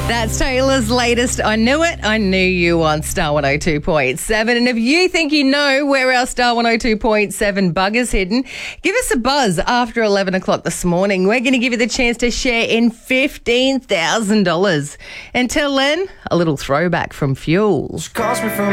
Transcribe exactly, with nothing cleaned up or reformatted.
That's Taylor's latest I Knew It, I Knew You on Star one oh two point seven. And if you think you know where our Star one oh two point seven bugger's hidden, give us a buzz after eleven o'clock this morning. We're going to give you the chance to share in fifteen thousand dollars. Until then, a little throwback from Fuel. She calls me from